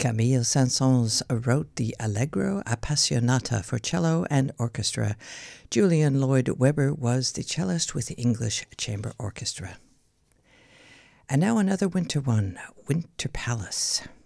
Camille Saint-Saëns wrote the Allegro Appassionata for cello and orchestra. Julian Lloyd Webber was the cellist with the English Chamber Orchestra. And now another winter one, Winter Palace.